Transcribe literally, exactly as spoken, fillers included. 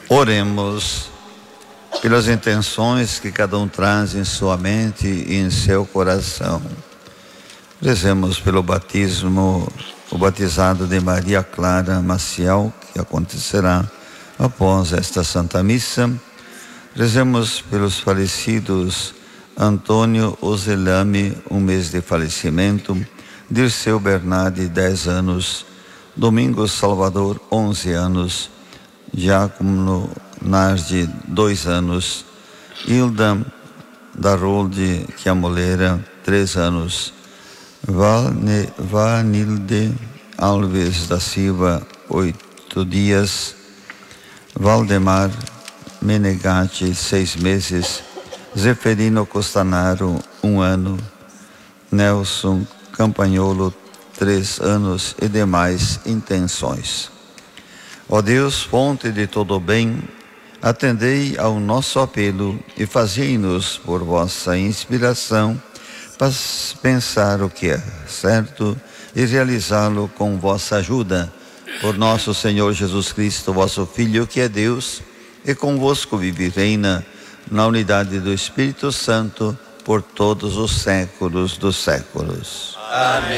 Oremos pelas intenções que cada um traz em sua mente e em seu coração. Rezemos pelo batismo, o batizado de Maria Clara Maciel, que acontecerá após esta Santa Missa. Rezemos pelos falecidos Antônio Ozelame, um mês de falecimento, Dirceu Bernardi, dez anos, Domingos Salvador, onze anos, Giacomo Nardi, dois anos, Hilda Darolde Chiamoleira, três anos, Valne, Vanilde Alves da Silva, oito dias, Valdemar Menegatti, seis meses, Zeferino Costanaro, um ano, Nelson Campagnolo, três anos e demais intenções. Ó Deus, fonte de todo bem, atendei ao nosso apelo e fazei-nos, por vossa inspiração, pensar o que é certo e realizá-lo com vossa ajuda. Por nosso Senhor Jesus Cristo, vosso Filho, que é Deus, e convosco vive e reina na unidade do Espírito Santo por todos os séculos dos séculos. Amém.